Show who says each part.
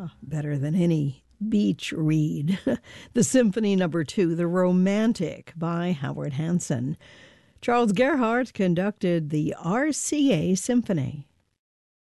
Speaker 1: Better than any beach read. The Symphony Number 2, The Romantic by Howard Hanson. Charles Gerhardt conducted the RCA Symphony.